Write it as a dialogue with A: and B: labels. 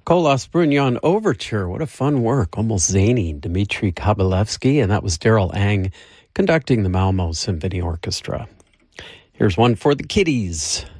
A: Kolos Brugnon Overture. What a fun work. Almost zany. Dmitri Kabalevsky, and that was Daryl Ang conducting the Malmo Symphony Orchestra. Here's one for the kiddies.